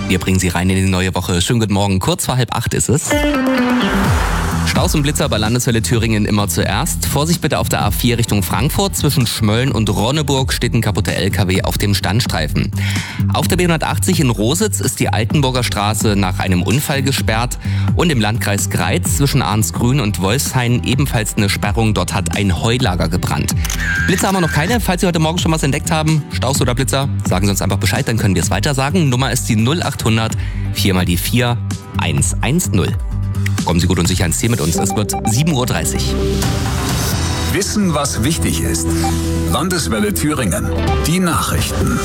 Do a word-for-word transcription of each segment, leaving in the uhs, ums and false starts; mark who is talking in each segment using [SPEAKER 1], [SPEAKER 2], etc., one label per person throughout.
[SPEAKER 1] Wir bringen Sie rein in die neue Woche. Schönen guten Morgen. Kurz vor halb acht ist es. Staus und Blitzer bei Landeswelle Thüringen immer zuerst. Vorsicht bitte auf der A vier Richtung Frankfurt. Zwischen Schmölln und Ronneburg steht ein kaputter L K W auf dem Standstreifen. Auf der B hundertachtzig in Rositz ist die Altenburger Straße nach einem Unfall gesperrt. Und im Landkreis Greiz zwischen Arnsgrün und Wolfshain ebenfalls eine Sperrung. Dort hat ein Heulager gebrannt. Blitzer haben wir noch keine. Falls Sie heute Morgen schon was entdeckt haben, Staus oder Blitzer, sagen Sie uns einfach Bescheid, dann können wir es weiter sagen. Nummer ist die null achthundert vier mal die vier eins eins null. Kommen Sie gut und sicher ins Ziel mit uns. Es wird sieben Uhr dreißig.
[SPEAKER 2] Wissen, was wichtig ist. Landeswelle Thüringen. Die Nachrichten.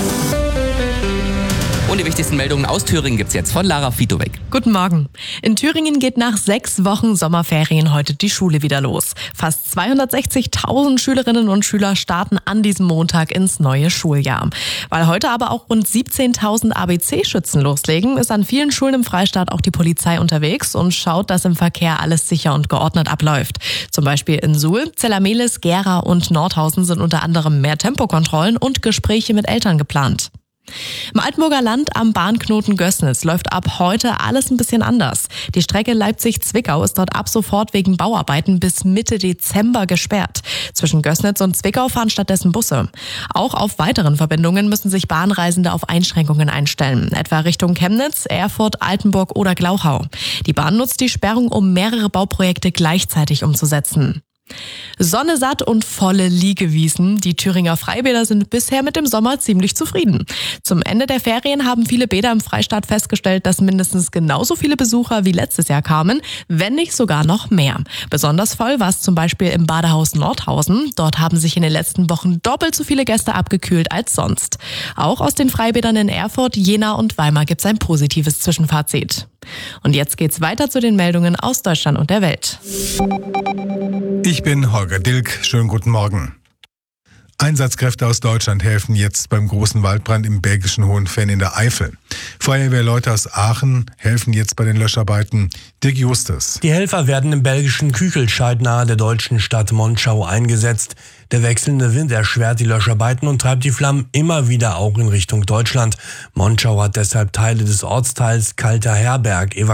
[SPEAKER 1] Und die wichtigsten Meldungen aus Thüringen gibt's jetzt von Lara Fitowek.
[SPEAKER 3] Guten Morgen. In Thüringen geht nach sechs Wochen Sommerferien heute die Schule wieder los. Fast zweihundertsechzigtausend Schülerinnen und Schüler starten an diesem Montag ins neue Schuljahr. Weil heute aber auch rund siebzehntausend A B C-Schützen loslegen, ist an vielen Schulen im Freistaat auch die Polizei unterwegs und schaut, dass im Verkehr alles sicher und geordnet abläuft. Zum Beispiel in Suhl, Zellamelis, Gera und Nordhausen sind unter anderem mehr Tempokontrollen und Gespräche mit Eltern geplant. Im Altenburger Land am Bahnknoten Gößnitz läuft ab heute alles ein bisschen anders. Die Strecke Leipzig-Zwickau ist dort ab sofort wegen Bauarbeiten bis Mitte Dezember gesperrt. Zwischen Gößnitz und Zwickau fahren stattdessen Busse. Auch auf weiteren Verbindungen müssen sich Bahnreisende auf Einschränkungen einstellen, etwa Richtung Chemnitz, Erfurt, Altenburg oder Glauchau. Die Bahn nutzt die Sperrung, um mehrere Bauprojekte gleichzeitig umzusetzen. Sonne satt und volle Liegewiesen. Die Thüringer Freibäder sind bisher mit dem Sommer ziemlich zufrieden. Zum Ende der Ferien haben viele Bäder im Freistaat festgestellt, dass mindestens genauso viele Besucher wie letztes Jahr kamen, wenn nicht sogar noch mehr. Besonders voll war es zum Beispiel im Badehaus Nordhausen. Dort haben sich in den letzten Wochen doppelt so viele Gäste abgekühlt als sonst. Auch aus den Freibädern in Erfurt, Jena und Weimar gibt es ein positives Zwischenfazit. Und jetzt geht's weiter zu den Meldungen aus Deutschland und der Welt.
[SPEAKER 4] Ich bin Holger Dilk. Schönen guten Morgen. Einsatzkräfte aus Deutschland helfen jetzt beim großen Waldbrand im belgischen Hohenfenn in der Eifel. Feuerwehrleute aus Aachen helfen jetzt bei den Löscharbeiten. Dirk Justus.
[SPEAKER 5] Die Helfer werden im belgischen Küchelscheid nahe der deutschen Stadt Monschau eingesetzt. Der wechselnde Wind erschwert die Löscharbeiten und treibt die Flammen immer wieder auch in Richtung Deutschland. Monschau hat deshalb Teile des Ortsteils Kalter Herberg evakuiert.